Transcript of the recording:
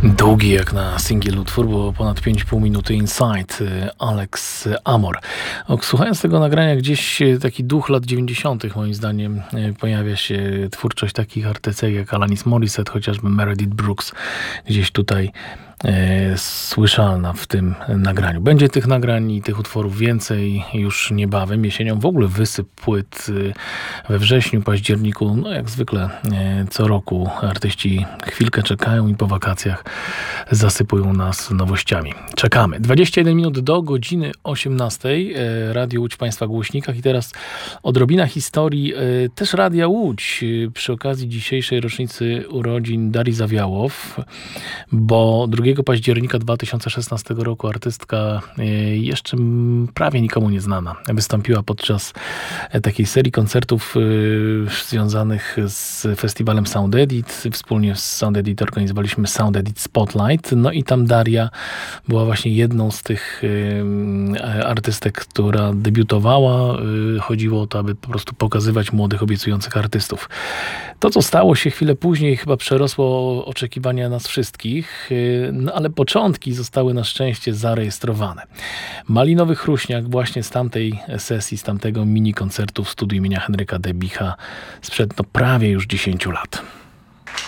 Długi jak na singiel utwór, bo ponad 5,5 minuty Inside, Alex Amor. Słuchając tego nagrania, gdzieś taki duch lat 90. moim zdaniem pojawia się twórczość takich artystek jak Alanis Morissette, chociażby Meredith Brooks, gdzieś tutaj słyszalna w tym nagraniu. Będzie tych nagrań i tych utworów więcej już niebawem. Jesienią w ogóle wysyp płyt we wrześniu, październiku. No jak zwykle co roku artyści chwilkę czekają i po wakacjach zasypują nas nowościami. Czekamy. 21 minut do godziny 18. Radio Łódź w Państwa głośnikach i teraz odrobina historii też Radia Łódź przy okazji dzisiejszej rocznicy urodzin Darii Zawiałow, bo 2 października 2016 roku artystka jeszcze prawie nikomu nieznana wystąpiła podczas takiej serii koncertów związanych z festiwalem Sound Edit. Wspólnie z Sound Edit organizowaliśmy Sound Edit Spotlight. No i tam Daria była właśnie jedną z tych artystek, która debiutowała. Chodziło o to, aby po prostu pokazywać młodych, obiecujących artystów. To, co stało się chwilę później, chyba przerosło oczekiwania nas wszystkich, no ale początki zostały na szczęście zarejestrowane. Malinowy Chruśniak właśnie z tamtej sesji, z tamtego mini koncertu w studiu imienia Henryka Debicha sprzed prawie już 10 lat.